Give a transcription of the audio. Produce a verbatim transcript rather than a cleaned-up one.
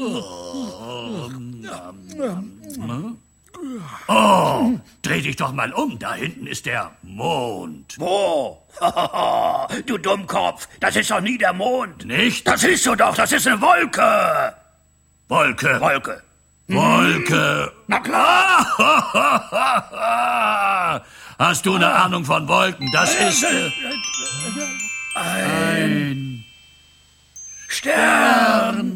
Oh, dreh dich doch mal um. Da hinten ist der Mond. Wo? Du Dummkopf, das ist doch nie der Mond. Nicht? Das siehst du doch, das ist eine Wolke. Wolke. Wolke. Wolke. Na klar. Hast du eine Ahnung von Wolken? Das ist... Äh, Ein ein Stern.